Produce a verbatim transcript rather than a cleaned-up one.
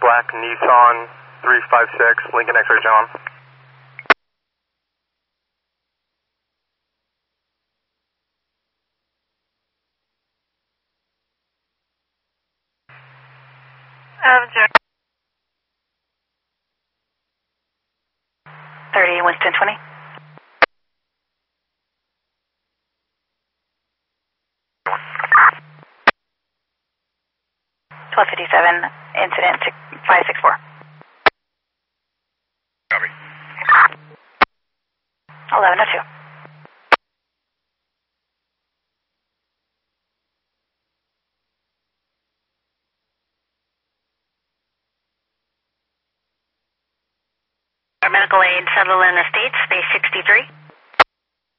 black Nissan three five six, Lincoln X-ray John. Um, zero. thirty, Winston twenty. twelve fifty-seven, incident five six four. Copy. eleven oh two. Our medical aid, Sutherland Estates, base sixty-three.